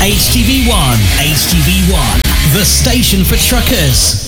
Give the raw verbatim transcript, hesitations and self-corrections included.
H T V one. H T V one, the station for truckers.